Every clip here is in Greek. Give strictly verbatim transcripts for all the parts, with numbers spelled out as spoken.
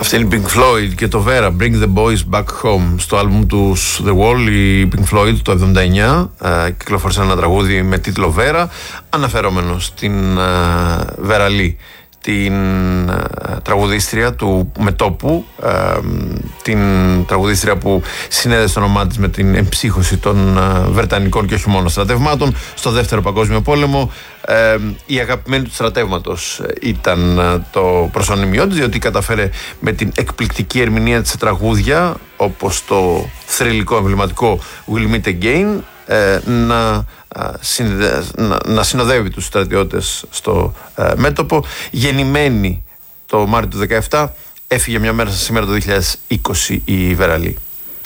Αυτή είναι η Pink Floyd και το Vera, Bring the Boys Back Home. Στο άλμπουμ του The Wall, η Pink Floyd το εβδομήντα εννιά ε, κυκλοφόρησε ένα τραγούδι με τίτλο Vera, αναφερόμενο στην ε, Vera Lee, την ε, τραγουδίστρια του μετόπου, ε, την τραγουδίστρια που συνέδεσε το όνομά της με την εμψύχωση των ε, Βρετανικών και όχι μόνο στρατευμάτων στο Δεύτερο Παγκόσμιο Πόλεμο. Ε, η αγαπημένη του στρατεύματος ήταν το προσωνυμιό της, διότι καταφέρε με την εκπληκτική ερμηνεία της σε τραγούδια όπως το θρυλικό εμβληματικό We'll Meet Again ε, να, συνδε, να, να συνοδεύει τους στρατιώτες στο ε, μέτωπο. Γεννημένη το Μάρτιο του δεκαεπτά, έφυγε μια μέρα σήμερα το δύο χιλιάδες είκοσι η Vera Lee.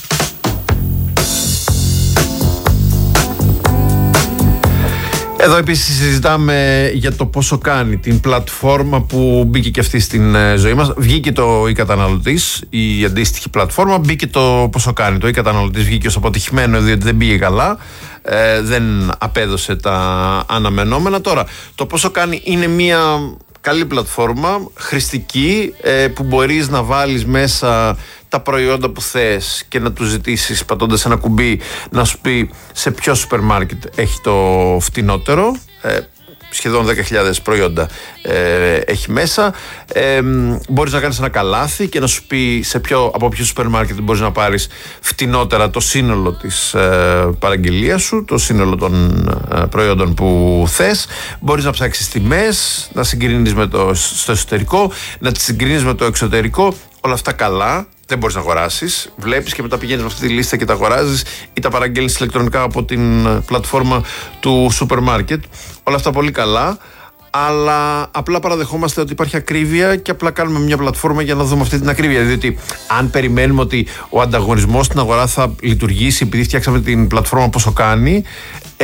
Εδώ επίσης συζητάμε για το πόσο κάνει την πλατφόρμα που μπήκε και αυτή στην ζωή μας. Βγήκε το «Η καταναλωτής», η αντίστοιχη πλατφόρμα, μπήκε το πόσο κάνει. Το «Η καταναλωτής» βγήκε ως αποτυχημένο διότι δεν πήγε καλά, ε, δεν απέδωσε τα αναμενόμενα. Τώρα, το πόσο κάνει είναι μια καλή πλατφόρμα, χρηστική, ε, που μπορείς να βάλεις μέσα τα προϊόντα που θες και να του ζητήσεις πατώντας ένα κουμπί να σου πει σε ποιο σούπερ μάρκετ έχει το φτηνότερο. ε, Σχεδόν δέκα χιλιάδες προϊόντα ε, έχει μέσα. ε, Μπορείς να κάνεις ένα καλάθι και να σου πει σε ποιο, από ποιο σούπερ μάρκετ μπορείς να πάρεις φτηνότερα το σύνολο της ε, παραγγελίας σου, το σύνολο των ε, προϊόντων που θες. Μπορείς να ψάξεις τιμές, να συγκρίνεις με το, στο εσωτερικό, να τις συγκρίνεις με το εξωτερικό. Όλα αυτά καλά. Δεν μπορείς να αγοράσεις. Βλέπεις και μετά πηγαίνεις με αυτή τη λίστα και τα αγοράζεις ή τα παραγγέλνεις ηλεκτρονικά από την πλατφόρμα του σούπερ μάρκετ. Όλα αυτά πολύ καλά. Αλλά απλά παραδεχόμαστε ότι υπάρχει ακρίβεια και απλά κάνουμε μια πλατφόρμα για να δούμε αυτή την ακρίβεια. Διότι αν περιμένουμε ότι ο ανταγωνισμός στην αγορά θα λειτουργήσει επειδή φτιάξαμε την πλατφόρμα πόσο κάνει, ε,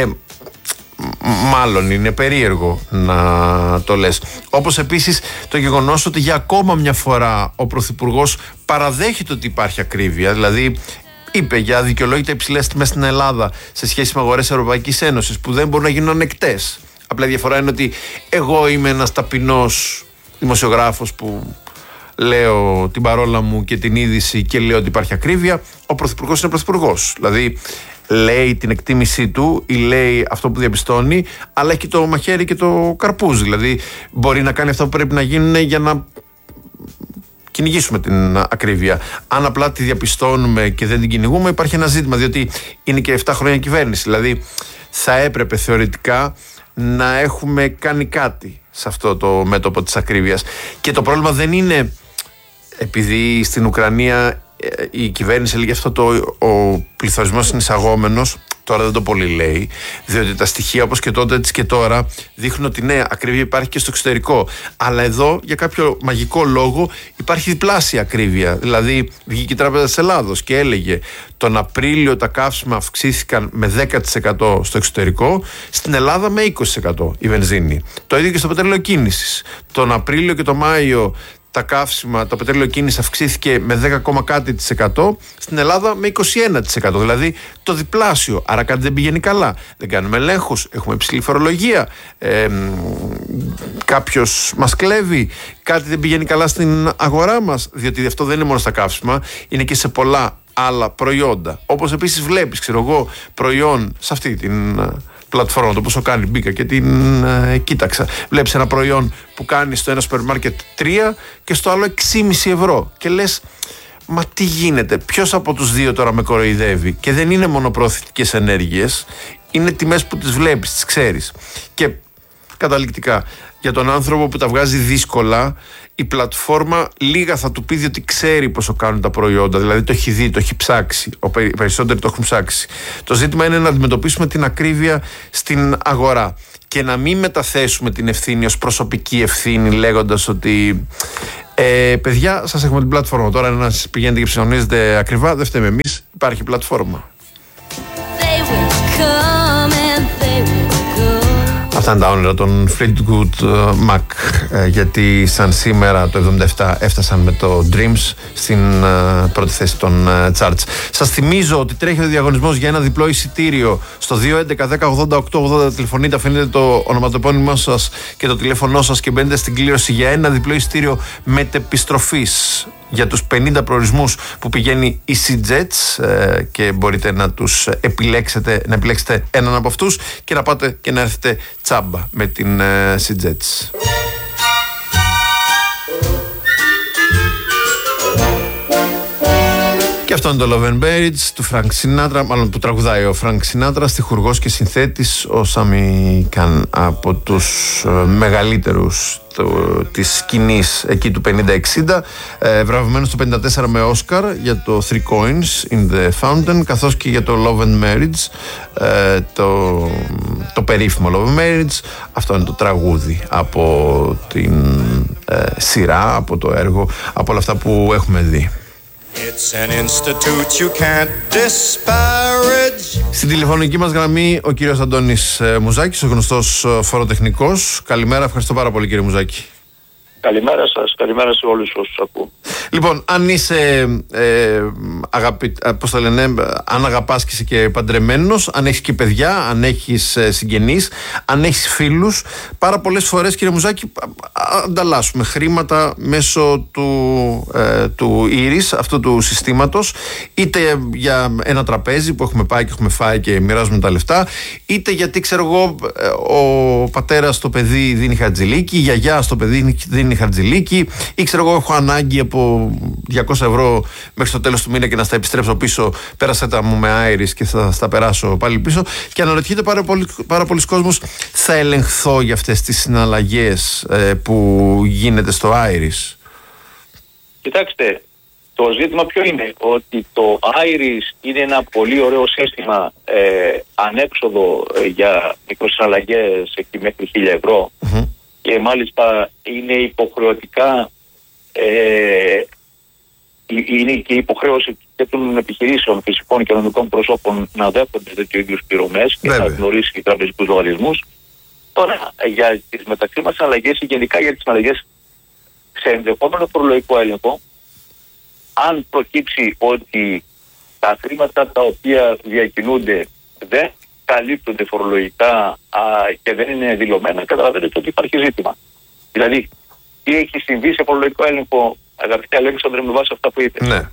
μάλλον είναι περίεργο να το λες. Όπως επίσης το γεγονός ότι για ακόμα μια φορά ο Πρωθυπουργός παραδέχεται ότι υπάρχει ακρίβεια. Δηλαδή είπε για αδικαιολόγητα υψηλές τιμές στην Ελλάδα σε σχέση με αγορές Ευρωπαϊκής Ένωσης που δεν μπορούν να γίνουν ανεκτές. Απλά η διαφορά είναι ότι εγώ είμαι ένας ταπεινός δημοσιογράφος που λέω την παρόλα μου και την είδηση και λέω ότι υπάρχει ακρίβεια. Ο Πρωθυπουργός είναι Πρωθυπουργός. Δηλαδή λέει την εκτίμησή του ή λέει αυτό που διαπιστώνει, αλλά έχει το μαχαίρι και το καρπούζι. Δηλαδή μπορεί να κάνει αυτά που πρέπει να γίνουν για να κυνηγήσουμε την ακρίβεια. Αν απλά τη διαπιστώνουμε και δεν την κυνηγούμε, υπάρχει ένα ζήτημα, διότι είναι και επτά χρόνια κυβέρνηση. Δηλαδή θα έπρεπε θεωρητικά να έχουμε κάνει κάτι σε αυτό το μέτωπο της ακρίβειας. Και το πρόβλημα δεν είναι επειδή στην Ουκρανία η κυβέρνηση έλεγε αυτό, το, ο πληθωρισμός είναι εισαγόμενος. Τώρα δεν το πολύ λέει, διότι τα στοιχεία όπως και τότε έτσι και τώρα δείχνουν ότι ναι, ακρίβεια υπάρχει και στο εξωτερικό. Αλλά εδώ για κάποιο μαγικό λόγο υπάρχει διπλάσια ακρίβεια. Δηλαδή βγήκε η Τράπεζα της Ελλάδος και έλεγε τον Απρίλιο τα καύσιμα αυξήθηκαν με δέκα τοις εκατό στο εξωτερικό, στην Ελλάδα με είκοσι τοις εκατό η βενζίνη. Το ίδιο και στο πετρέλαιο κίνησης. Τον Απρίλιο και τον Μάιο τα καύσιμα, το πετρέλαιο κίνηση αυξήθηκε με δέκα κάτι τοις εκατό, στην Ελλάδα με είκοσι ένα τοις εκατό, δηλαδή το διπλάσιο. Άρα κάτι δεν πηγαίνει καλά. Δεν κάνουμε ελέγχους, έχουμε υψηλή φορολογία, ε, κάποιος μας κλέβει, κάτι δεν πηγαίνει καλά στην αγορά μας, διότι αυτό δεν είναι μόνο στα καύσιμα, είναι και σε πολλά άλλα προϊόντα. Όπως επίσης βλέπεις, ξέρω εγώ, προϊόν σε αυτή την πλατφόρμα, το πόσο κάνει, μπήκα και την ε, κοίταξα. Βλέπεις ένα προϊόν που κάνει στο ένα σούπερ μάρκετ τρία και στο άλλο έξι κόμμα πέντε ευρώ και λες, μα τι γίνεται, ποιος από τους δύο τώρα με κοροϊδεύει? Και δεν είναι μόνο προωθητικές ενέργειες, είναι τιμές που τις βλέπεις, τις ξέρεις. Και καταληκτικά, για τον άνθρωπο που τα βγάζει δύσκολα, η πλατφόρμα λίγα θα του πει, διότι ξέρει πόσο κάνουν τα προϊόντα. Δηλαδή το έχει δει, το έχει ψάξει. Οι περισσότεροι το έχουν ψάξει. Το ζήτημα είναι να αντιμετωπίσουμε την ακρίβεια στην αγορά και να μην μεταθέσουμε την ευθύνη ως προσωπική ευθύνη, λέγοντας ότι ε, παιδιά, σας έχουμε την πλατφόρμα. Τώρα να πηγαίνετε και ψωνίζετε ακριβά, δεν φταίμε εμείς, υπάρχει πλατφόρμα. Αυτά είναι τα όνειρα των Fleetwood Mac, γιατί σαν σήμερα το εβδομήντα επτά έφτασαν με το Dreams στην πρώτη θέση των charts. Σας θυμίζω ότι τρέχει ο διαγωνισμός για ένα διπλό εισιτήριο στο δύο έντεκα δέκα ογδόντα οκτώ ογδόντα. Τηλεφωνείτε, αφήνετε το ονοματεπώνυμό σας και το τηλέφωνό σας και μπαίνετε στην κλήρωση για ένα διπλό εισιτήριο μετεπιστροφής για τους πενήντα προορισμούς που πηγαίνει η EasyJet ε, και μπορείτε να τους επιλέξετε, να επιλέξετε έναν από αυτούς και να πάτε και να έρθετε τσάμπα με την ε, EasyJet. Και αυτό είναι το Love and Buried του Frank Sinatra, μάλλον που τραγουδάει ο Frank Sinatra, στιχουργός και συνθέτης ο Σάμι Καν, από τους ε, μεγαλύτερους το, της σκηνής εκεί του πενήντα εξήντα, ε, βραβευμένος το πενήντα τέσσερα με Oscar για το Three Coins in the Fountain, καθώς και για το Love and Marriage, ε, το, το περίφημο Love and Marriage. Αυτό είναι το τραγούδι από την ε, σειρά, από το έργο, από όλα αυτά που έχουμε δει. It's an institute you can't disparage. Στην τηλεφωνική μας γραμμή ο κύριος Αντώνης Μουζάκης, ο γνωστός φοροτεχνικός. Καλημέρα, ευχαριστώ πάρα πολύ κύριε Μουζάκη. Καλημέρα σας, καλημέρα σε όλους όσους ακούν. Λοιπόν, αν είσαι, ε, αγαπη, πώς το λένε, αν αγαπάς και είσαι και παντρεμένος, αν έχεις και παιδιά, αν έχεις συγγενείς, αν έχεις φίλους, πάρα πολλές φορές κύριε Μουζάκη ανταλλάσσουμε χρήματα μέσω του, ε, του Iris, αυτού του συστήματος, είτε για ένα τραπέζι που έχουμε πάει και έχουμε φάει και μοιράζουμε τα λεφτά, είτε γιατί ξέρω εγώ ο πατέρας στο παιδί δίνει χατζηλίκι, η γιαγιά στο παιδί δίνει χαρτζηλίκι, ή ξέρω εγώ έχω ανάγκη από διακόσια ευρώ μέχρι το τέλος του μήνα και να στα επιστρέψω πίσω, πέρασε τα μου με Iris και θα στα περάσω πάλι πίσω. Και αναρωτιέται πάρα, πολύ, πάρα πολλοί κόσμος, θα ελεγχθώ για αυτές τις συναλλαγές ε, που γίνεται στο Iris? Κοιτάξτε, το ζήτημα ποιο είναι? Ότι το Iris είναι ένα πολύ ωραίο σύστημα ε, ανέξοδο ε, για μικροσυναλλαγές εκεί μέχρι χίλια ευρώ. Mm-hmm. Και μάλιστα είναι υποχρεωτικά, ε, είναι και υποχρέωση και των επιχειρήσεων φυσικών και νομικών προσώπων να δέχονται τέτοιου είδους πληρωμές και να γνωρίσει τραπεζικούς λογαριασμούς. Τώρα, για τις μεταξύ μας αλλαγές ή γενικά για τις αλλαγές σε ενδεχόμενο φορολογικό έλεγχο, αν προκύψει ότι τα χρήματα τα οποία διακινούνται δεν καλύπτονται φορολογικά α, και δεν είναι δηλωμένα, καταλαβαίνετε ότι υπάρχει ζήτημα. Δηλαδή, τι έχει συμβεί σε φορολογικό έλεγχο, αγαπητέ Αλέξανδρε, με βάση αυτά που είπες? Ναι.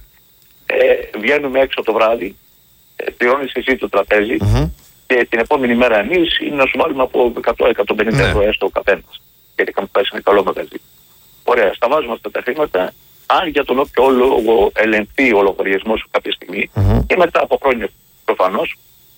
Ε, βγαίνουμε έξω το βράδυ, ε, πληρώνεις εσύ το τραπέζι mm-hmm. και την επόμενη μέρα εμείς είναι να σου βάλουμε από εκατό με εκατόν πενήντα ναι. ευρώ έστω ο καθένας. Γιατί είχαμε πάει σε ένα καλό μαγαζί. Ωραία, στα βάζουμε αυτά τα χρήματα. Αν για τον όποιο λόγο ελεγχθεί ο λογαριασμός σου κάποια στιγμή mm-hmm. και μετά από χρόνια προφανώς,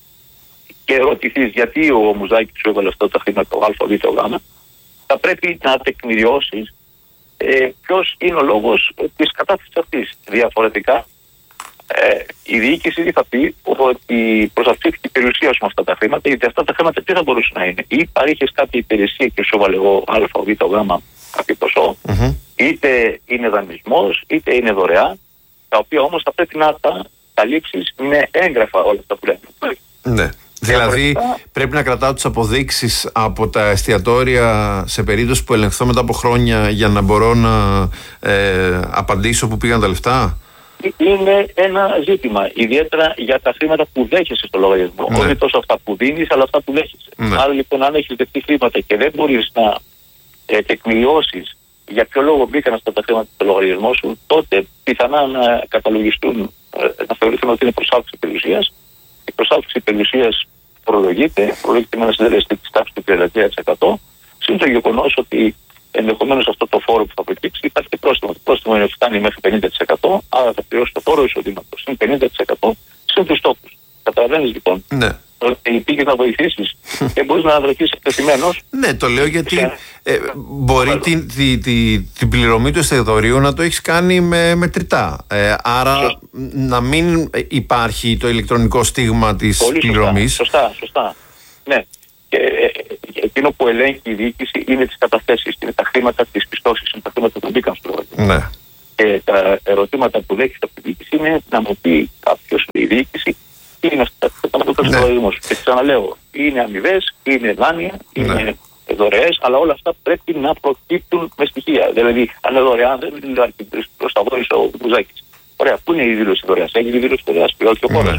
και ρωτηθείς γιατί ο Μουζάκης σου έβαλε αυτά τα χρήματα, ο Α, Β, Γ, θα πρέπει να τεκμηριώσεις ε, ποιος είναι ο λόγος της κατάθεσης αυτής. Διαφορετικά, ε, η διοίκηση θα πει ότι προσαρτήθηκε η περιουσία σου με αυτά τα χρήματα, γιατί αυτά τα χρήματα τι θα μπορούσαν να είναι? Ή παρήχες κάποια υπηρεσία και σου έβαλε εγώ Α, Β, Γ, κάποιο ποσό, mm-hmm. είτε είναι δανεισμός, είτε είναι δωρεάν, τα οποία όμως θα πρέπει να τα καλύψεις με έγγραφα όλα αυτά που λέμε. Ναι. Δηλαδή πρέπει να κρατάω τις αποδείξεις από τα εστιατόρια σε περίπτωση που ελεγχθώ μετά από χρόνια για να μπορώ να ε, απαντήσω που πήγαν τα λεφτά. Είναι ένα ζήτημα, ιδιαίτερα για τα χρήματα που δέχεσαι στο λογαριασμό. Ναι. Όχι τόσο αυτά που δίνεις, αλλά αυτά που δέχεσαι. Ναι. Άρα λοιπόν, αν έχεις δεχτεί χρήματα και δεν μπορείς να ε, τεκμηριώσεις για ποιο λόγο μπήκαν αυτά τα χρήματα στο λογαριασμό σου, τότε πιθανά να καταλογιστούν, ε, να θεωρηθούν ότι είναι προσάλψη περιουσίας. Η προσάλψη περιουσίας φορολογείται, φορολογείται με ένα συντελεστή της τάξης του τριάντα τρία τοις εκατό, συν το γεγονός ότι ενδεχομένως αυτό το φόρο που θα προκύψει υπάρχει και πρόστιμο. Το πρόστιμο είναι φτάνει μέχρι πενήντα τοις εκατό, άρα θα πληρώσει το φόρο εισοδήματος συν πενήντα τοις εκατό συν τους στόχους. Καταλαβαίνεις λοιπόν? Ναι. Ότι πήγες να βοηθήσεις και μπορείς να βρεθείς εκτεθειμένος. Ναι, το λέω γιατί ε, μπορεί την, τη, τη, την πληρωμή του εστιατορίου να το έχεις κάνει με μετρητά. Ε, άρα σωστά. Να μην υπάρχει το ηλεκτρονικό στίγμα της πολύ πληρωμής. Σωστά, σωστά, σωστά. Ναι. Και ε, εκείνο που ελέγχει η διοίκηση είναι τις καταθέσεις, είναι τα χρήματα της πιστώσης, είναι τα χρήματα που μπήκαν στο λογαριασμό. Ναι. Και τα ερωτήματα που δέχεται από τη διοίκηση είναι να μου πει κάποιος, η διοίκηση, τι είναι αυτά τα χρήματα του λογαριασμού. Και ξαναλέω, είναι αμοιβές, είναι δάνεια, είναι ναι. δωρεές, αλλά όλα αυτά πρέπει να προκύπτουν με στοιχεία. Δηλαδή, αν είναι δωρεάν, δεν είναι προς τα βόρεια ο Μουζάκης. Ωραία, πού είναι η δήλωση δωρεάς? Έχει τη δήλωση δωρεάς, πληρώθηκε ο φόρος.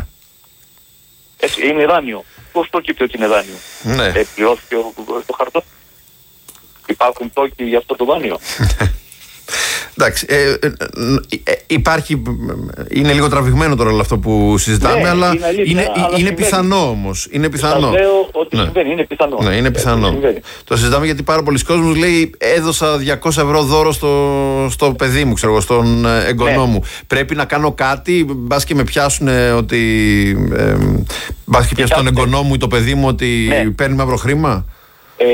Έτσι, είναι δάνειο. Πώς προκύπτει ότι είναι δάνειο? Ναι. Ε, πληρώθηκε το χαρτό. Υπάρχουν τόκοι για αυτό το δάνειο. Εντάξει, ε, ε, ε, υπάρχει, είναι λίγο τραβηγμένο τώρα όλο αυτό που συζητάμε, Ναι, αλλά είναι αλήθεια, είναι, αλλά είναι συμβαίνει. πιθανό όμως. Είναι πιθανό. Σας λέω ότι Ναι. συμβαίνει, είναι πιθανό. Ναι, είναι πιθανό. Συμβαίνει. Το συζητάμε γιατί πάρα πολλοί κόσμος λέει έδωσα διακόσια ευρώ δώρο στο, στο παιδί μου, ξέρω εγώ, στον εγγονό Ναι. μου. Πρέπει να κάνω κάτι, μπας και με πιάσουν ότι. Ε, μπας και πιάσουν τον εγγονό μου ή το παιδί μου ότι Ναι. παίρνει μαύρο χρήμα. Ε,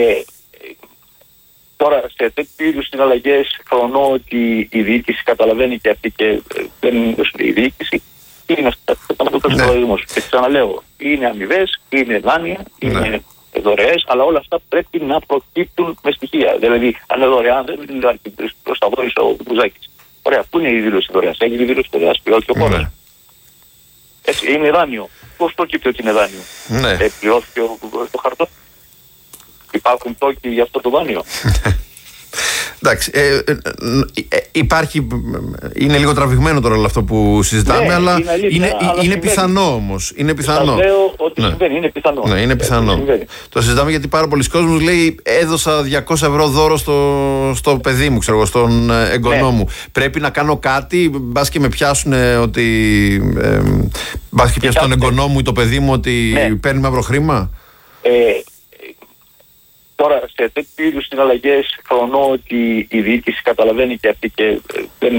τώρα σε τέτοιου είδους συναλλαγές φρονώ ότι η διοίκηση καταλαβαίνει και αυτή και ε, δεν είναι η διοίκηση. Είναι αυτά τα Ναι. Και ξαναλέω, είναι αμοιβές, είναι δάνεια, είναι Ναι. δωρεές, αλλά όλα αυτά πρέπει να προκύπτουν με στοιχεία. Δηλαδή, αν είναι δωρεάν, δεν είναι δωρεάν προς τα δώρης ο Μπουζάκης. Ωραία, πού είναι η δήλωση δωρεάς? Έχει τη δήλωση δωρεάς, πληρώθηκε ο πόρος. Ναι. Έτσι, είναι δάνειο. Πώς προκύπτει ότι είναι δάνειο? Ναι. Ε, πληρώθηκε ο- το χαρτό. Υπάρχουν τόκοι για αυτό το δάνειο. Εντάξει, ε, ε, ε, ε, υπάρχει, είναι λίγο τραβηγμένο τώρα όλο αυτό που συζητάμε, Ναι, αλλά είναι αλήθεια, είναι, αλλά είναι συμβαίνει. πιθανό όμως. Είναι πιθανό. Σας λέω ότι Ναι. συμβαίνει, είναι πιθανό. Ναι, είναι Ε, πιθανό. συμβαίνει. Το συζητάμε γιατί πάρα πολλοί κόσμος λέει έδωσα διακόσια ευρώ δώρο στο, στο παιδί μου, ξέρω εγώ, στον ε, εγγονό Ναι. μου. Πρέπει να κάνω κάτι, μπας και με πιάσουν ότι. Ε, μπας και πιάσουν τον Κοιτάξτε. εγγονό μου ή το παιδί μου ότι Ναι. παίρνει μαύρο χρήμα. Ε, τώρα σε τέτοιου είδους συναλλαγές φρονώ ότι η διοίκηση καταλαβαίνει και αυτή και ε, δεν